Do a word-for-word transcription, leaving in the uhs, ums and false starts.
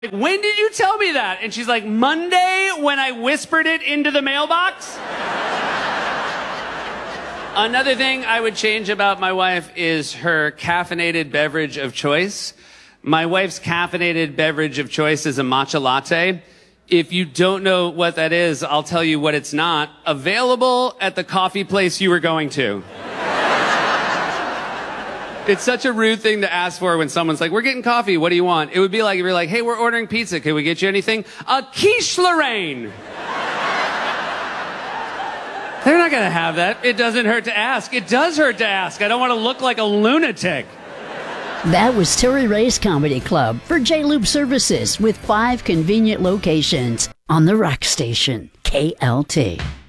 like, when did you tell me that? And she's like, Monday when I whispered it into the mailbox. Another thing I would change about my wife is her caffeinated beverage of choice. My wife's caffeinated beverage of choice is a matcha latte. If you don't know what that is, I'll tell you what it's not. Available at the coffee place you were going to. It's such a rude thing to ask for when someone's like, we're getting coffee, what do you want? It would be like if you're like, hey, we're ordering pizza, can we get you anything? A quiche Lorraine. They're not going to have that. It doesn't hurt to ask. It does hurt to ask. I don't want to look like a lunatic. That was Terry Ray's Comedy Club for J-Lube Services with five convenient locations on the rock station, K L T.